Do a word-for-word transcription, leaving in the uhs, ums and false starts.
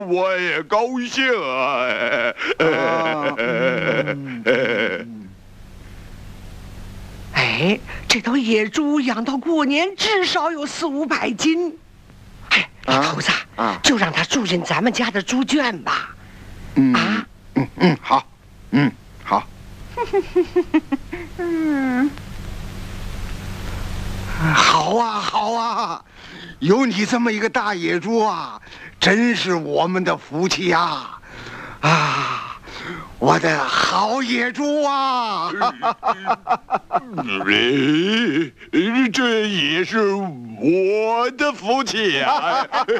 我也高兴啊！ 啊嗯嗯哎，这头野猪养到过年至少有四五百斤。哎，老头子， 啊就让它住进咱们家的猪圈吧。 嗯啊嗯嗯，好，嗯好。 嗯， 好啊，好啊，有你这么一个大野猪啊，真是我们的福气呀！啊，我的好野猪啊！ 这也是我的福气啊！